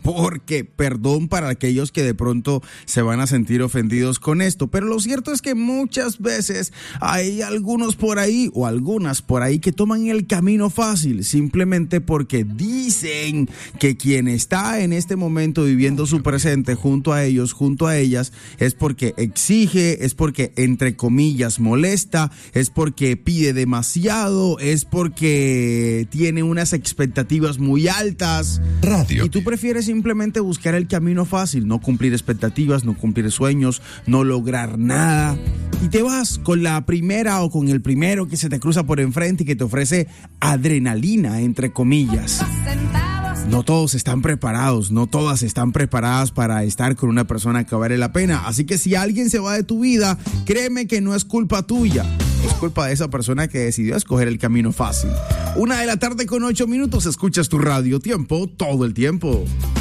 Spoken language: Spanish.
porque, perdón para aquellos que de pronto se van a sentir ofendidos con esto, pero lo cierto es que muchas veces hay algunos por ahí o algunas por ahí que toman el camino fácil simplemente porque dicen que quien está en este momento viviendo su presente junto a ellos, junto a ellas, es porque exige, es porque entre comillas molesta, es porque pide demasiado, es porque tiene unas expectativas muy altas. Radio. Y tú prefieres simplemente buscar el camino fácil, no cumplir expectativas, no cumplir sueños, no lograr nada. Y te vas con la primera o con el primero que se te cruza por enfrente y que te ofrece adrenalina, entre comillas. No todos están preparados, no todas están preparadas para estar con una persona que vale la pena. Así que si alguien se va de tu vida, créeme que no es culpa tuya. Es culpa de esa persona que decidió escoger el camino fácil. 1:00 PM con 8 minutos, escuchas tu Radio Tiempo todo el tiempo.